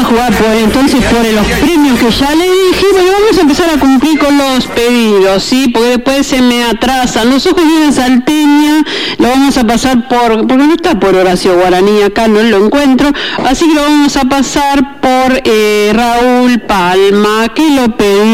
jugar entonces por los premios que ya le dije. Bueno, vamos a empezar a cumplir con los pedidos, ¿sí? Porque después se me atrasan. Los ojos de una salteña lo vamos a pasar porque no está por Horacio Guaraní, acá no lo encuentro, así que lo vamos a pasar por Raúl Palma, que lo pedí.